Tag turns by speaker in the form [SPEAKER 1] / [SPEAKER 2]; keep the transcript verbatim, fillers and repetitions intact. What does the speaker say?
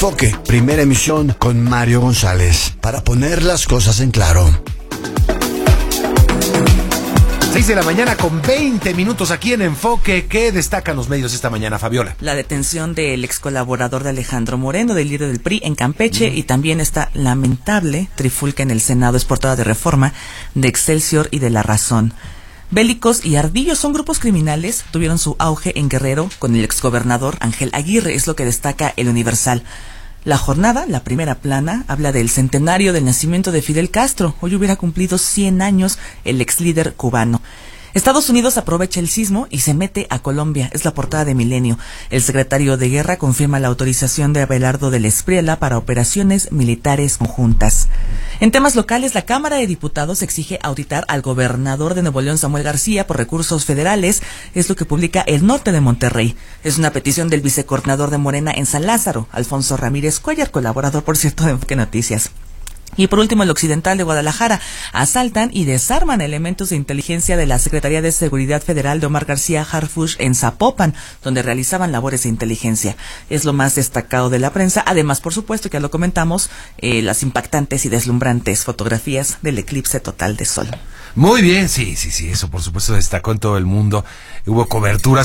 [SPEAKER 1] Enfoque, primera emisión con Mario González, para poner las cosas en claro.
[SPEAKER 2] seis de la mañana con veinte minutos aquí en Enfoque. ¿Qué destacan los medios esta mañana, Fabiola?
[SPEAKER 3] La detención del ex colaborador de Alejandro Moreno, del líder del P R I en Campeche, mm. y también esta lamentable trifulca en el Senado, es portada de Reforma, de Excelsior y de La Razón. Bélicos y Ardillos son grupos criminales, tuvieron su auge en Guerrero con el exgobernador Ángel Aguirre, es lo que destaca El Universal. La jornada, la primera plana, habla del centenario del nacimiento de Fidel Castro. Hoy hubiera cumplido cien años el ex líder cubano. Estados Unidos aprovecha el sismo y se mete a Colombia. Es la portada de Milenio. El secretario de Guerra confirma la autorización de Abelardo del Espriella para operaciones militares conjuntas. En temas locales, la Cámara de Diputados exige auditar al gobernador de Nuevo León, Samuel García, por recursos federales. Es lo que publica El Norte de Monterrey. Es una petición del vicecoordinador de Morena en San Lázaro, Alfonso Ramírez Cuellar, colaborador, por cierto, de Enfoque Noticias. Y por último, el Occidental de Guadalajara. Asaltan y desarman elementos de inteligencia de la Secretaría de Seguridad Federal de Omar García Harfuch en Zapopan, donde realizaban labores de inteligencia. Es lo más destacado de la prensa. Además, por supuesto, que ya lo comentamos, eh, las impactantes y deslumbrantes fotografías del eclipse total de sol.
[SPEAKER 2] Muy bien, sí, sí, sí, eso por supuesto destacó en todo el mundo. Hubo coberturas